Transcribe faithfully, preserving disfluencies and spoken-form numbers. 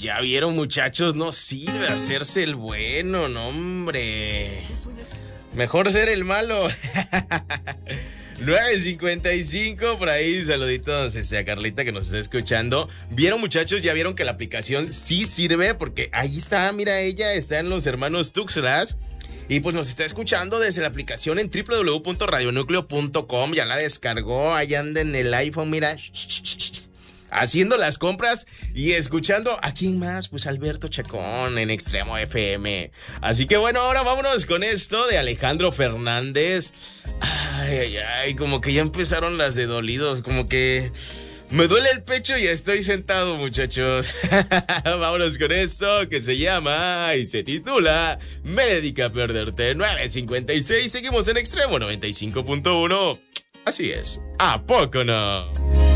Ya vieron, muchachos, no sirve hacerse el bueno, no, hombre. Mejor ser el malo. nueve cincuenta y cinco, por ahí, saluditos este, a Carlita que nos está escuchando. ¿Vieron, muchachos? ¿Ya vieron que la aplicación sí sirve? Porque ahí está, mira, ella está en los hermanos Tuxtlas. Y pues nos está escuchando desde la aplicación en doble u doble u doble u punto radio núcleo punto com. Ya la descargó, ahí anda en el iPhone, mira, haciendo las compras y escuchando a quién más, pues Alberto Chacón en Extremo F M. Así que bueno, ahora vámonos con esto de Alejandro Fernández. Ay, ay, ay, como que ya empezaron las de dolidos, como que me duele el pecho y estoy sentado, muchachos. Vámonos con esto que se llama y se titula Me dedica a perderte. Nueve cincuenta y seis, seguimos en Extremo noventa y cinco punto uno. Así es, ¿a poco no?